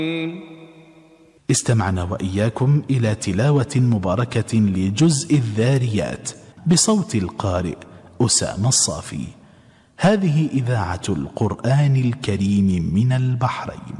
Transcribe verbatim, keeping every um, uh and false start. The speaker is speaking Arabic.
استمعنا وإياكم إلى تلاوة مباركة لجزء الذاريات بصوت القارئ أسامة الصافي. هذه إذاعة القرآن الكريم من البحرين.